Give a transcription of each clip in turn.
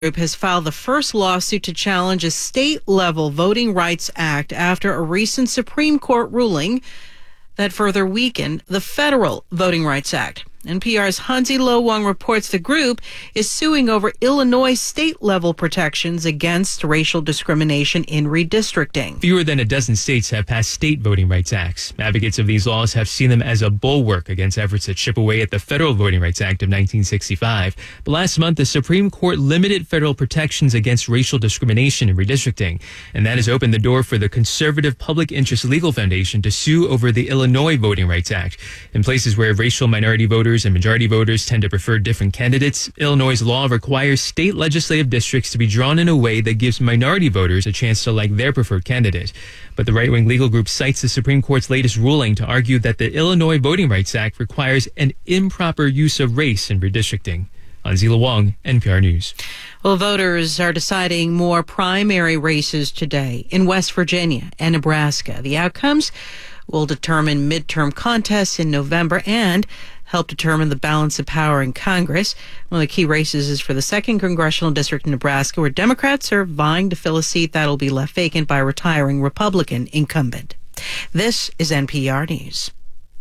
Group has filed the first lawsuit to challenge a state-level Voting Rights Act after a recent Supreme Court ruling that further weakened the federal Voting Rights Act. NPR's Hansi Lo Wang reports the group is suing over Illinois state-level protections against racial discrimination in redistricting. Fewer than a dozen states have passed state voting rights acts. Advocates of these laws have seen them as a bulwark against efforts that chip away at the Federal Voting Rights Act of 1965. But last month, the Supreme Court limited federal protections against racial discrimination in redistricting, and that has opened the door for the conservative Public Interest Legal Foundation to sue over the Illinois Voting Rights Act. In places where racial minority voters and majority voters tend to prefer different candidates, Illinois' law requires state legislative districts to be drawn in a way that gives minority voters a chance to elect their preferred candidate. But the right-wing legal group cites the Supreme Court's latest ruling to argue that the Illinois Voting Rights Act requires an improper use of race in redistricting. Hansi Lo Wang, NPR News. Well, voters are deciding more primary races today in West Virginia and Nebraska. The outcomes will determine midterm contests in November and help determine the balance of power in Congress. One of the key races is for the 2nd Congressional District in Nebraska, where Democrats are vying to fill a seat that will be left vacant by a retiring Republican incumbent. This is NPR News.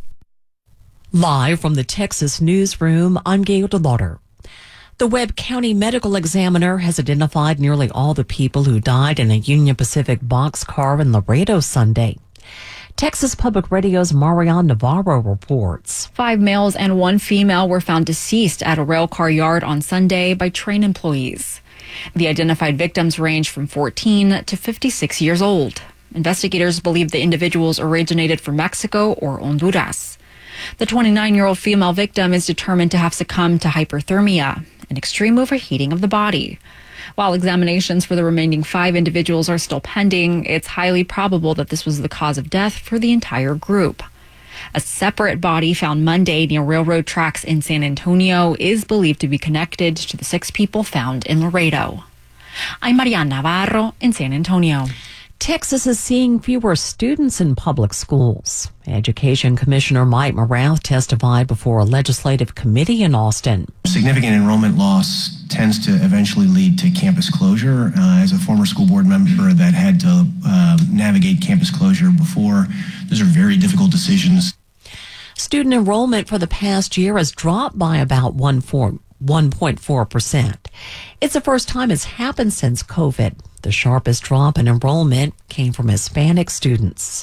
Live from the Texas newsroom, I'm Gail DeLauder. The Webb County Medical Examiner has identified nearly all the people who died in a Union Pacific boxcar in Laredo Sunday. Texas Public Radio's Marianne Navarro reports. 5 males and 1 female were found deceased at a railcar yard on Sunday by train employees. The identified victims range from 14 to 56 years old. Investigators believe the individuals originated from Mexico or Honduras. The 29-year-old female victim is determined to have succumbed to hyperthermia, an extreme overheating of the body. While examinations for the remaining 5 individuals are still pending, it's highly probable that this was the cause of death for the entire group. A separate body found Monday near railroad tracks in San Antonio is believed to be connected to the 6 people found in Laredo. I'm Marianne Navarro in San Antonio. Texas is seeing fewer students in public schools. Education Commissioner Mike Morath testified before a legislative committee in Austin. Significant enrollment loss tends to eventually lead to campus closure. As a former school board member that had to navigate campus closure before, those are very difficult decisions. Student enrollment for the past year has dropped by about 1.4%. It's the first time it's happened since COVID. The sharpest drop in enrollment came from Hispanic students.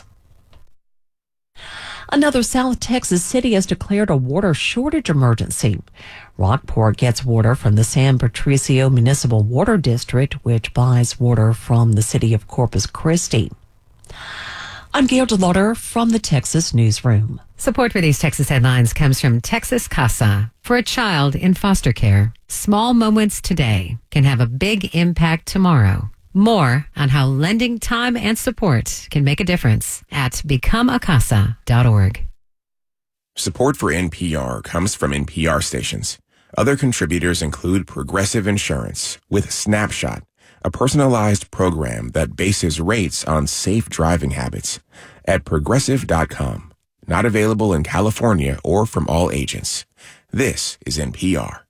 Another South Texas city has declared a water shortage emergency. Rockport gets water from the San Patricio Municipal Water District, which buys water from the city of Corpus Christi. I'm Gail DeLauder from the Texas Newsroom. Support for these Texas headlines comes from Texas Casa. For a child in foster care, small moments today can have a big impact tomorrow. More on how lending time and support can make a difference at becomeacasa.org. Support for NPR comes from NPR stations. Other contributors include Progressive Insurance with Snapshot, a personalized program that bases rates on safe driving habits at progressive.com. Not available in California or from all agents. This is NPR.